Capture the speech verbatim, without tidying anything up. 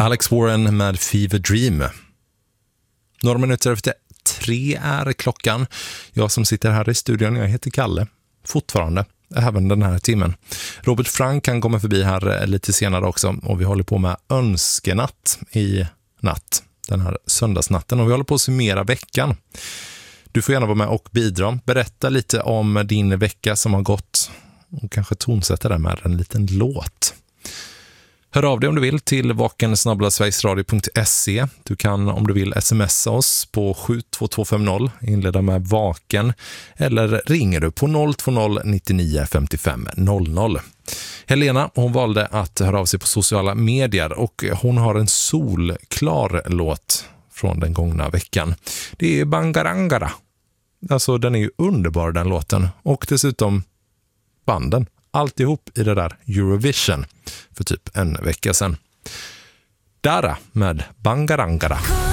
Alex Warren med Fever Dream. Några minuter efter tre är klockan. Jag som sitter här i studion, jag heter Kalle. Fortfarande, även den här timmen. Robert Frank kan komma förbi här lite senare också. Och vi håller på med önskenatt i natt. Den här söndagsnatten. Och vi håller på att summera veckan. Du får gärna vara med och bidra. Berätta lite om din vecka som har gått. Och kanske tonsätta det med en liten låt. Hör av dig om du vill till vaken snabel-a sverigesradio punkt se. Du kan om du vill smsa oss på sju två två fem noll, inleda med vaken, eller ringer du på noll två noll nittionio femtiofem noll noll. Helena, hon valde att höra av sig på sociala medier och hon har en solklar låt från den gångna veckan. Det är Bangarangara. Alltså den är ju underbar den låten och dessutom banden. Alltihop i det där Eurovision för typ en vecka sedan. Dara med Bangarangara.